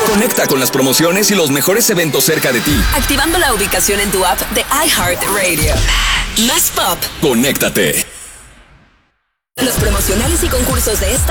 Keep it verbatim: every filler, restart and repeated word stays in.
Conecta con las promociones y los mejores eventos cerca de ti. Activando la ubicación en tu app de iHeartRadio. Más pop. Conéctate. Los promocionales y concursos de esta